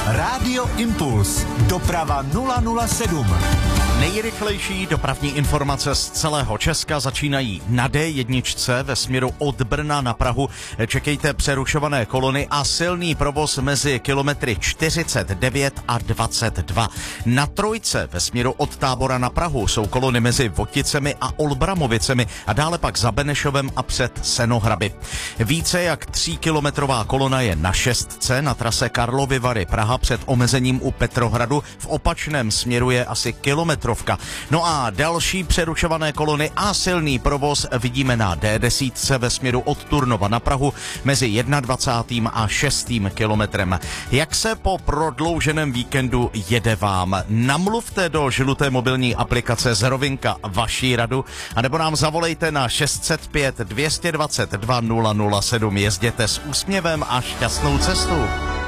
Rádio Impuls. Doprava 007. Nejrychlejší dopravní informace z celého Česka začínají na D1 ve směru od Brna na Prahu. Čekejte přerušované kolony a silný provoz mezi kilometry 49 a 22. Na trojce ve směru od Tábora na Prahu jsou kolony mezi Voticemi a Olbramovicemi a dále pak za Benešovem a před Senohraby. Více jak 3kilometrová kolona je na šestce na trase Karlovy Vary Praha před omezením u Petrohradu. V opačném směru je asi kilometrovka. No a další přerušované kolony a silný provoz vidíme na D10 ve směru od Turnova na Prahu mezi 21. a 6. kilometrem. Jak se po prodlouženém víkendu jede vám? Namluvte do žluté mobilní aplikace z Rovinka vaší radu, anebo nám zavolejte na 605 222 007. Jezděte s úsměvem a šťastnou cestu.